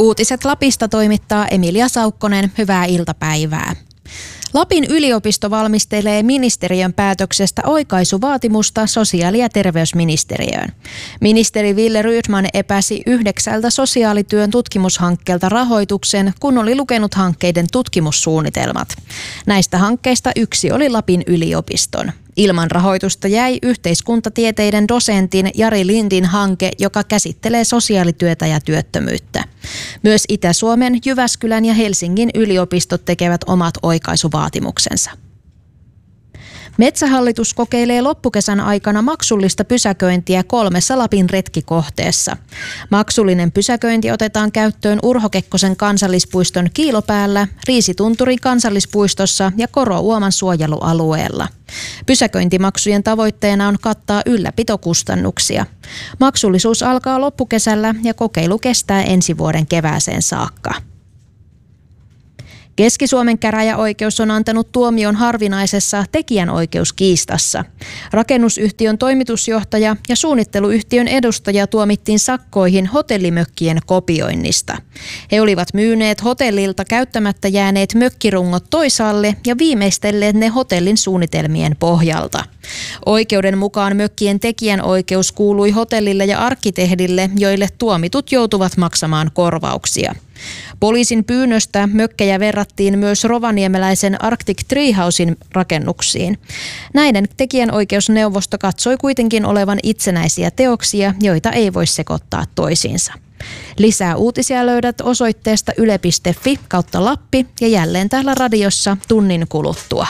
Uutiset Lapista toimittaa Emilia Saukkonen. Hyvää iltapäivää. Lapin yliopisto valmistelee ministeriön päätöksestä oikaisuvaatimusta sosiaali- ja terveysministeriöön. Ministeri Wille Rydman epäsi 9 sosiaalityön tutkimushankkeelta rahoituksen, kun oli lukenut hankkeiden tutkimussuunnitelmat. Näistä hankkeista yksi oli Lapin yliopiston. Ilman rahoitusta jäi yhteiskuntatieteiden dosentin Jari Lindin hanke, joka käsittelee sosiaalityötä ja työttömyyttä. Myös Itä-Suomen, Jyväskylän ja Helsingin yliopistot tekevät omat oikaisuvaatimuksensa. Metsähallitus kokeilee loppukesän aikana maksullista pysäköintiä 3 Lapin retkikohteessa. Maksullinen pysäköinti otetaan käyttöön Urho Kekkosen kansallispuiston Kiilopäällä, Riisitunturin kansallispuistossa ja Korouoman suojelualueella. Pysäköintimaksujen tavoitteena on kattaa ylläpitokustannuksia. Maksullisuus alkaa loppukesällä ja kokeilu kestää ensi vuoden kevääseen saakka. Keski-Suomen käräjäoikeus on antanut tuomion harvinaisessa tekijänoikeuskiistassa. Rakennusyhtiön toimitusjohtaja ja suunnitteluyhtiön edustaja tuomittiin sakkoihin hotellimökkien kopioinnista. He olivat myyneet hotellilta käyttämättä jääneet mökkirungot toisaalle ja viimeistelleet ne hotellin suunnitelmien pohjalta. Oikeuden mukaan mökkien tekijänoikeus kuului hotellille ja arkkitehdille, joille tuomitut joutuvat maksamaan korvauksia. Poliisin pyynnöstä mökkejä verrattiin myös rovaniemeläisen Arctic Treehousen rakennuksiin. Näiden tekijänoikeusneuvosto katsoi kuitenkin olevan itsenäisiä teoksia, joita ei voi sekoittaa toisiinsa. Lisää uutisia löydät osoitteesta yle.fi/Lappi ja jälleen täällä radiossa tunnin kuluttua.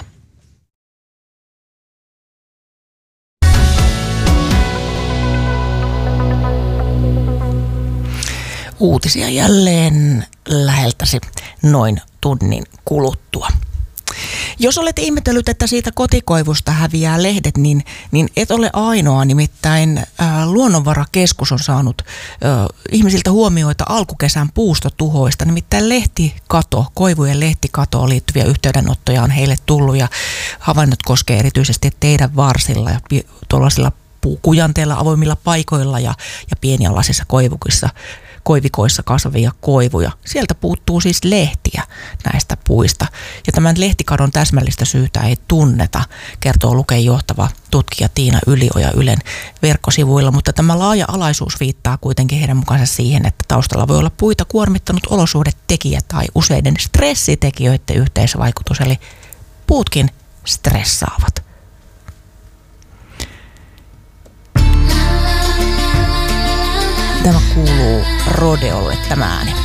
Uutisia jälleen läheltäsi noin tunnin kuluttua. Jos olet ihmetellyt, että siitä kotikoivusta häviää lehdet, niin et ole ainoa. Nimittäin Luonnonvarakeskus on saanut ihmisiltä huomioita alkukesän puustotuhoista. Nimittäin koivujen lehtikatoon liittyviä yhteydenottoja on heille tullut ja havainnot koskee erityisesti teidän varsilla ja tuollaisilla puukujanteilla, avoimilla paikoilla ja pienialaisissa koivikoissa kasvavia koivuja. Sieltä puuttuu siis lehtiä näistä puista. Ja tämän lehtikadon täsmällistä syytä ei tunneta, kertoo Luken johtava tutkija Tiina Ylioja Ylen verkkosivuilla. Mutta tämä laaja-alaisuus viittaa kuitenkin heidän mukaansa siihen, että taustalla voi olla puita kuormittanut olosuhdetekijä tai useiden stressitekijöiden yhteisvaikutus. Eli puutkin stressaavat. Tämä kuuluu Rodeolle tämä ääni.